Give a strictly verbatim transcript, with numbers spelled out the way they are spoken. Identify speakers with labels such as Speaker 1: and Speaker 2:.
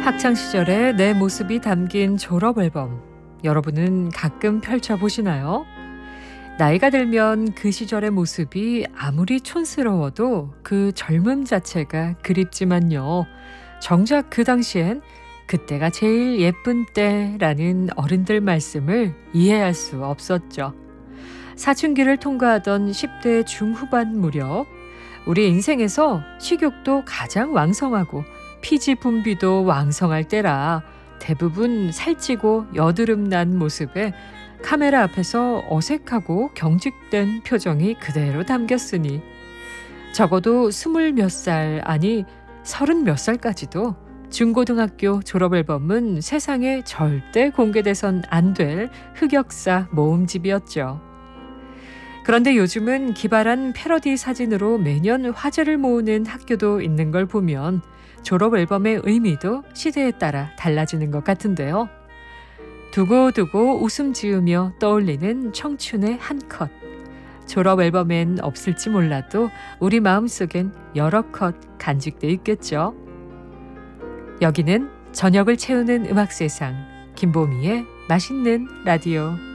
Speaker 1: 학창 시절의 내 모습이 담긴 졸업 앨범. 여러분은 가끔 펼쳐보시나요? 나이가 들면 그 시절의 모습이 아무리 촌스러워도 그 젊음 자체가 그립지만요. 정작 그 당시엔 그때가 제일 예쁜 때라는 어른들 말씀을 이해할 수 없었죠. 사춘기를 통과하던 십 대 중후반 무렵, 우리 인생에서 식욕도 가장 왕성하고 피지 분비도 왕성할 때라 대부분 살찌고 여드름 난 모습에 카메라 앞에서 어색하고 경직된 표정이 그대로 담겼으니 적어도 스물 몇 살, 아니 서른 몇 살까지도 중고등학교 졸업 앨범은 세상에 절대 공개돼선 안 될 흑역사 모음집이었죠. 그런데 요즘은 기발한 패러디 사진으로 매년 화제를 모으는 학교도 있는 걸 보면 졸업 앨범의 의미도 시대에 따라 달라지는 것 같은데요. 두고두고 웃음 지으며 떠올리는 청춘의 한 컷. 졸업 앨범엔 없을지 몰라도 우리 마음속엔 여러 컷 간직돼 있겠죠. 여기는 저녁을 채우는 음악 세상, 김보미의 맛있는 라디오.